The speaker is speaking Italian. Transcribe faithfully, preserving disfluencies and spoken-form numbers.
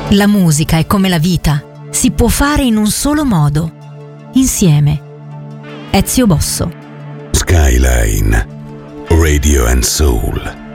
La musica è come la vita, si può fare in un solo modo, insieme. Ezio Bosso. Skyline Radio and Soul.